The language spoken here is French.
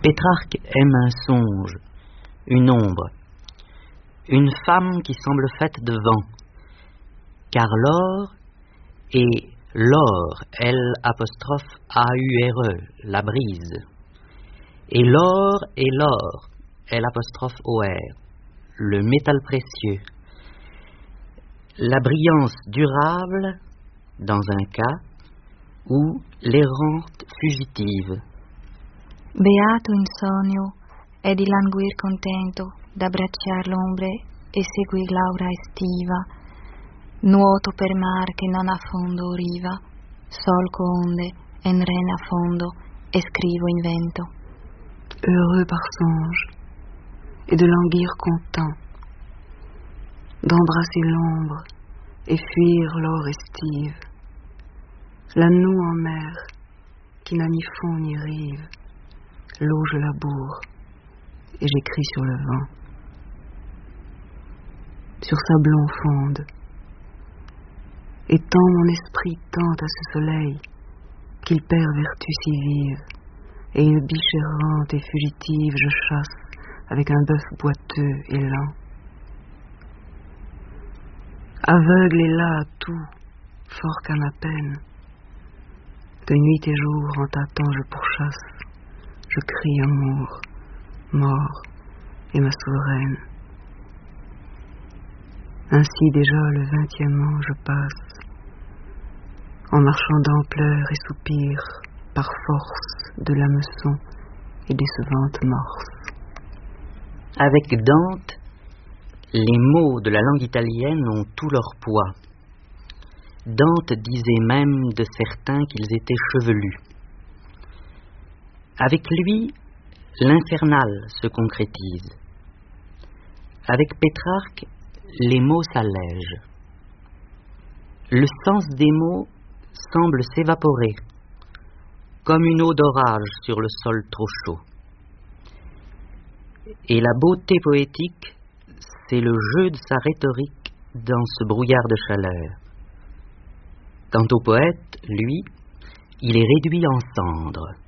Pétrarque aime un songe, une ombre, une femme qui semble faite de vent, car l'or est l'or, L''AURE, la brise, et l'or est l'or, L'OR, le métal précieux, la brillance durable dans un cas, ou l'errante fugitive. Beato in sogno è di languir contento, d'abbracciar l'ombre e seguir l'aura estiva, nuoto per mar che non affondo riva, solco onde en ren a fondo e scrivo in vento. Heureux par songe, et de languir content, d'embrasser l'ombre et fuir l'or estive, la noue en mer qui n'a ni fond ni rive, l'eau je laboure et j'écris sur le vent. Sur sablon fonde, et tant mon esprit tend à ce soleil qu'il perd vertu si vive, et une biche errante et fugitive je chasse avec un bœuf boiteux et lent. Aveugle et là à tout, fort qu'à ma peine, de nuit et jour en tâtant je pourchasse, je crie amour, mort et ma souveraine. Ainsi déjà le 20e an je passe, en marchant d'ampleur et soupir, par force de l'hameçon et décevante morse. Avec Dante, les mots de la langue italienne ont tout leur poids. Dante disait même de certains qu'ils étaient chevelus. Avec lui, l'infernal se concrétise. Avec Pétrarque, les mots s'allègent. Le sens des mots semble s'évaporer, comme une eau d'orage sur le sol trop chaud. Et la beauté poétique, c'est le jeu de sa rhétorique dans ce brouillard de chaleur. Quant au poète, lui, il est réduit en cendres.